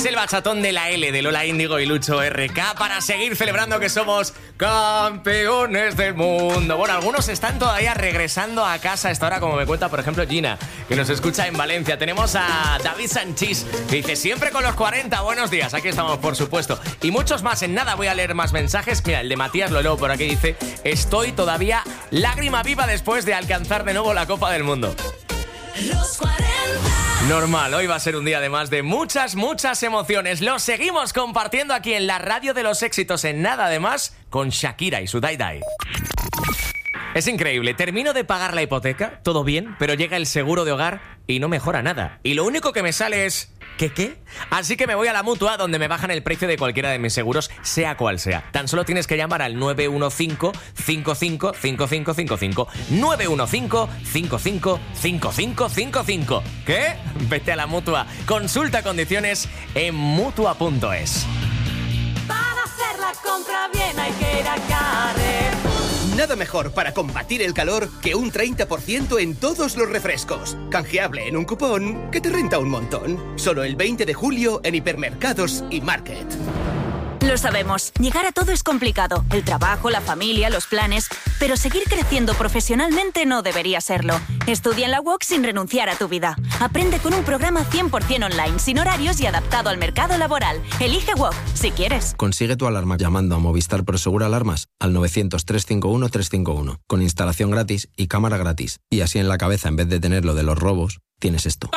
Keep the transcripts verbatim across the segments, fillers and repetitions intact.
Es el bachatón de la L de Lola Índigo y Lucho R K para seguir celebrando que somos campeones del mundo. Bueno, algunos están todavía regresando a casa a esta hora, como me cuenta, por ejemplo, Gina, que nos escucha en Valencia. Tenemos a David Sanchís, que dice, siempre con los cuarenta, buenos días. Aquí estamos, por supuesto. Y muchos más. En nada voy a leer más mensajes. Mira, el de Matías lo leo por aquí, dice, estoy todavía lágrima viva después de alcanzar de nuevo la Copa del Mundo. Los cuarenta. Normal, hoy va a ser un día además de muchas, muchas emociones. Lo seguimos compartiendo aquí en la radio de los éxitos en nada además con Shakira y su Dai Dai. Es increíble, termino de pagar la hipoteca, todo bien, pero llega el seguro de hogar y no mejora nada. Y lo único que me sale es... ¿Qué qué? Así que me voy a la Mutua, donde me bajan el precio de cualquiera de mis seguros, sea cual sea. Tan solo tienes que llamar al nueve uno cinco, cinco cinco cinco cinco cinco cinco. nueve uno cinco, cinco cinco cinco cinco cinco cinco. ¿Qué? Vete a la Mutua. Consulta condiciones en mutua punto es. Para hacer la compra bien hay que ir a Carrefour. Nada mejor para combatir el calor que un treinta por ciento en todos los refrescos. Canjeable en un cupón que te renta un montón. Solo el veinte de julio en hipermercados y Market. Lo sabemos, llegar a todo es complicado. El trabajo, la familia, los planes... Pero seguir creciendo profesionalmente no debería serlo. Estudia en la U O C sin renunciar a tu vida. Aprende con un programa cien por ciento online, sin horarios y adaptado al mercado laboral. Elige U O C, si quieres. Consigue tu alarma llamando a Movistar Prosegur Alarmas al novecientos, trescientos cincuenta y uno, trescientos cincuenta y uno. Con instalación gratis y cámara gratis. Y así en la cabeza, en vez de tener lo de los robos, tienes esto.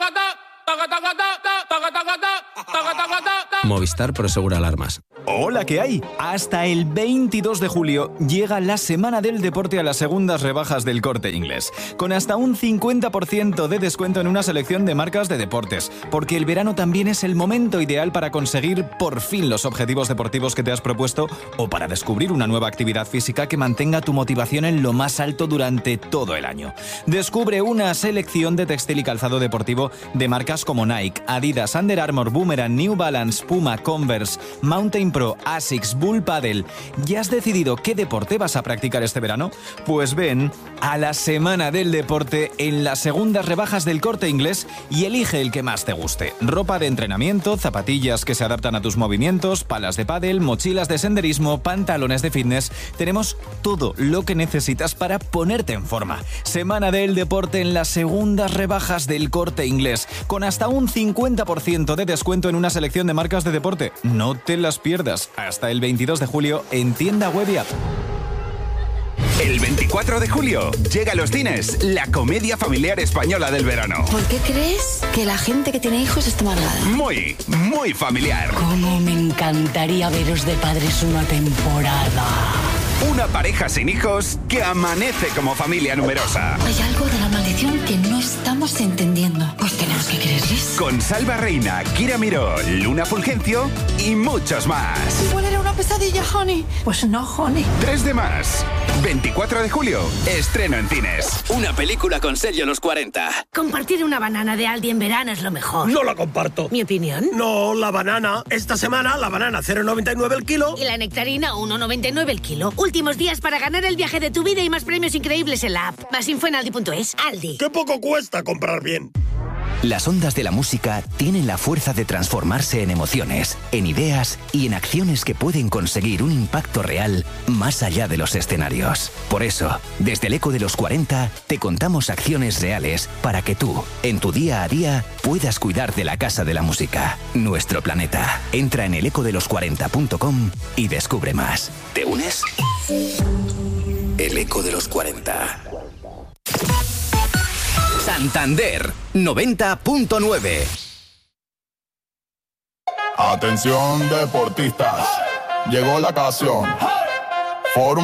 Movistar Prosegur Alarmas. Hola, ¿qué hay? Hasta el veintidós de julio llega la Semana del Deporte a las segundas rebajas del Corte Inglés, con hasta un cincuenta por ciento de descuento en una selección de marcas de deportes, porque el verano también es el momento ideal para conseguir por fin los objetivos deportivos que te has propuesto o para descubrir una nueva actividad física que mantenga tu motivación en lo más alto durante todo el año. Descubre una selección de textil y calzado deportivo de marcas como Nike, Adidas, Under Armour, Boomerang, New Balance, Puma, Converse, Mountain Pro, Asics, Bull Paddle. ¿Ya has decidido qué deporte vas a practicar este verano? Pues ven a la Semana del Deporte en las segundas rebajas del Corte Inglés y elige el que más te guste. Ropa de entrenamiento, zapatillas que se adaptan a tus movimientos, palas de pádel, mochilas de senderismo, pantalones de fitness. Tenemos todo lo que necesitas para ponerte en forma. Semana del Deporte en las segundas rebajas del Corte Inglés, con hasta un cincuenta por ciento de descuento en una selección de marcas de deporte. No te las pierdas. Hasta el veintidós de julio en tienda web y app. El veinticuatro de julio llega a los cines la comedia familiar española del verano. ¿Por qué crees que la gente que tiene hijos está amargada? Muy, muy familiar. Cómo me encantaría veros de padres una temporada. Una pareja sin hijos que amanece como familia numerosa. Hay algo de la maldición que no estamos entendiendo. Pues tenemos que creerles. Con Salva Reina, Kira Miró, Luna Fulgencio y muchos más. Igual era una pesadilla, honey. Pues no, honey. Tres de más. veinticuatro de julio, estreno en cines. Una película con sello Los cuarenta. Compartir una banana de Aldi en verano es lo mejor. No la comparto. ¿Mi opinión? No, la banana. Esta semana la banana cero coma noventa y nueve el kilo. Y la nectarina uno coma noventa y nueve el kilo. Últimos días para ganar el viaje de tu vida y más premios increíbles en la app. Más info en aldi punto es. Aldi. ¡Qué poco cuesta comprar bien! Las ondas de la música tienen la fuerza de transformarse en emociones, en ideas y en acciones que pueden conseguir un impacto real más allá de los escenarios. Por eso, desde el Eco de los cuarenta, te contamos acciones reales para que tú, en tu día a día, puedas cuidar de la Casa de la Música, nuestro planeta. Entra en el eco de los cuarenta punto com y descubre más. ¿Te unes? El Eco de los cuarenta. Santander noventa punto nueve. Atención deportistas, llegó la ocasión. Fórum